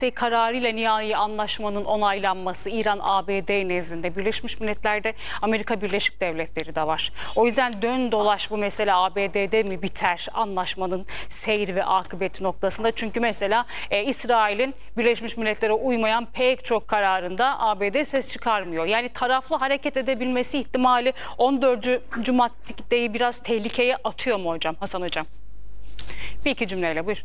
kararıyla nihai anlaşmanın onaylanması İran-ABD nezdinde Birleşmiş Milletler'de Amerika Birleşik Devletleri de var. O yüzden dön dolaş bu mesele ABD'de mi biter anlaşmanın seyri ve akıbeti noktasında. Çünkü mesela İsrail'in Birleşmiş Milletler'e uymayan pek çok kararında ABD ses çıkarmıyor. Yani taraflı hareket edebilmesi ihtimali 14. maddeyi biraz tehlikeye atıyor mu hocam, Hasan hocam? Bir iki cümleyle buyur.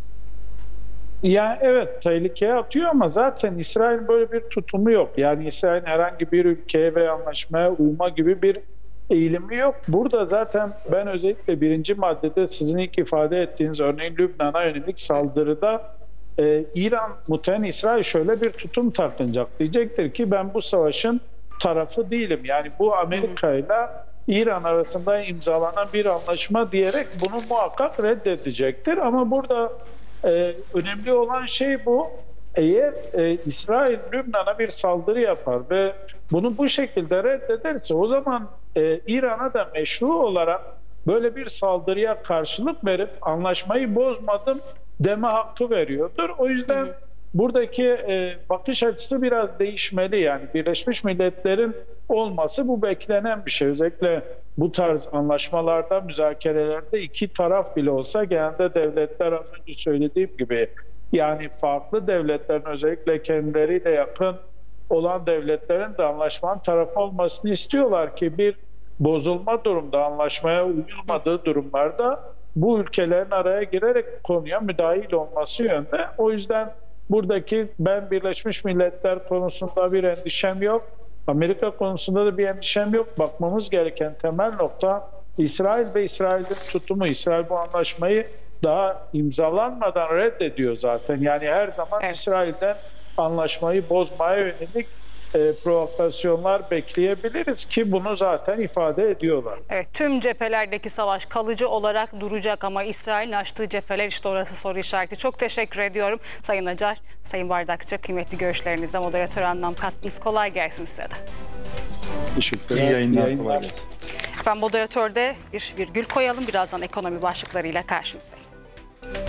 Yani evet, tehlikeye atıyor ama zaten İsrail'in böyle bir tutumu yok. Yani İsrail'in herhangi bir ülkeye ve anlaşmaya uyma gibi bir eğilimi yok. Burada zaten ben özellikle birinci maddede sizin ilk ifade ettiğiniz örneğin Lübnan'a yönelik saldırıda İran muhtemelen İsrail şöyle bir tutum takınacak. Diyecektir ki ben bu savaşın tarafı değilim. Yani bu Amerika ile İran arasında imzalanan bir anlaşma diyerek bunu muhakkak reddedecektir. Ama burada önemli olan şey bu. Eğer İsrail Lübnan'a bir saldırı yapar ve bunu bu şekilde reddederse o zaman İran'a da meşru olarak böyle bir saldırıya karşılık verip anlaşmayı bozmadım deme hakkı veriyordur. O yüzden buradaki bakış açısı biraz değişmeli. Yani Birleşmiş Milletler'in olması bu beklenen bir şey. Özellikle bu tarz anlaşmalarda, müzakerelerde iki taraf bile olsa genelde devletler az önce söylediğim gibi yani farklı devletlerin özellikle kendileriyle yakın olan devletlerin de anlaşmanın tarafı olmasını istiyorlar ki bir bozulma durumda, anlaşmaya uyulmadığı durumlarda bu ülkelerin araya girerek konuya müdahil olması yönde. O yüzden buradaki ben Birleşmiş Milletler konusunda bir endişem yok. Amerika konusunda da bir endişem yok. Bakmamız gereken temel nokta İsrail ve İsrail'in tutumu. İsrail bu anlaşmayı daha imzalanmadan reddediyor zaten. Yani her zaman İsrail'den anlaşmayı bozmaya yönelik provokasyonlar bekleyebiliriz ki bunu zaten ifade ediyorlar. Evet, tüm cephelerdeki savaş kalıcı olarak duracak ama İsrail'in açtığı cepheler işte orası soru işareti. Çok teşekkür ediyorum Sayın Acar, Sayın Bardakçı, kıymetli görüşlerinize moderatör anlam kattınız. Kolay gelsin size de. Teşekkürler. İyi yayınlar. Kolay gelsin. Efendim moderatörde bir virgül koyalım, birazdan ekonomi başlıklarıyla karşınızdayım.